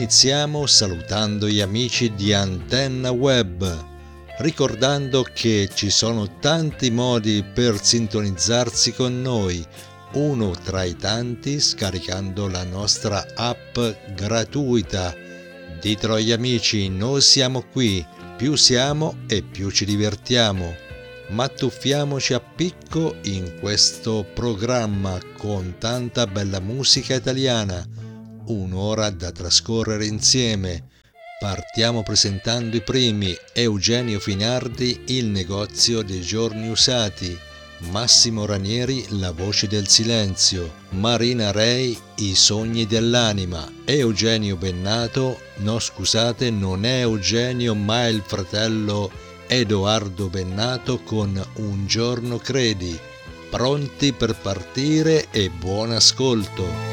iniziamo salutando gli amici di Antenna Web, ricordando che ci sono tanti modi per sintonizzarsi con noi, uno tra i tanti scaricando la nostra app gratuita. Ditelo agli amici, noi siamo qui, più siamo e più ci divertiamo. Ma tuffiamoci a picco in questo programma con tanta bella musica italiana, un'ora da trascorrere insieme. Partiamo presentando i primi: Eugenio Finardi, Il negozio dei giorni usati; Massimo Ranieri, La voce del silenzio; Marina Rei, I sogni dell'anima; Eugenio Bennato, no scusate, non è Eugenio ma è il fratello Edoardo Bennato con Un giorno credi. Pronti per partire e buon ascolto.